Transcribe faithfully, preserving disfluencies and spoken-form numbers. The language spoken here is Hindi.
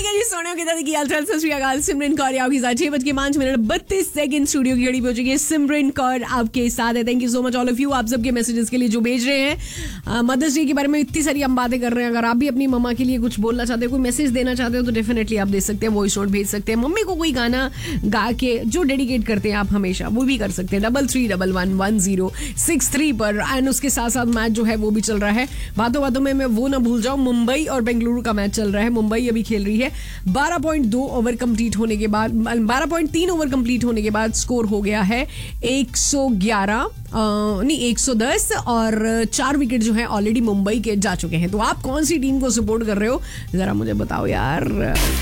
सोनिया की दादी की हालचाल सत श्री अकाल। सिमरन कौर आपके साथ छह बज के पांच मिनट बत्तीस सेकंड स्टूडियो की घड़ी पहुंची है। सिमरन कौर आपके साथ है। Thank you so much all of you, आप सबके मैसेजेस के लिए जो भेज रहे हैं। मदर्स डे के बारे में इतनी सारी हम बातें कर रहे हैं। अगर आप भी अपनी मम्मा के लिए कुछ बोलना चाहते हो, कोई मैसेज देना चाहते हो, तो डेफिनेटली आप दे सकते हैं, वॉइस नोट भेज सकते हैं। मम्मी को कोई गाना गा के जो डेडिकेट करते हैं आप हमेशा, वो भी कर सकते हैं double three double one one zero six three पर। एंड उसके साथ साथ मैच जो है वो भी चल रहा है। बातों बातों में मैं वो ना भूल जाऊं, मुंबई और बेंगलुरु का मैच चल रहा है। मुंबई अभी खेल रही है। बारह पॉइंट दो ओवर कंप्लीट होने के बाद, बारह पॉइंट तीन ओवर कंप्लीट होने के बाद स्कोर हो गया है एक सौ ग्यारह नहीं एक सौ दस, और चार विकेट जो है ऑलरेडी मुंबई के जा चुके हैं। तो आप कौन सी टीम को सपोर्ट कर रहे हो, जरा मुझे बताओ यार।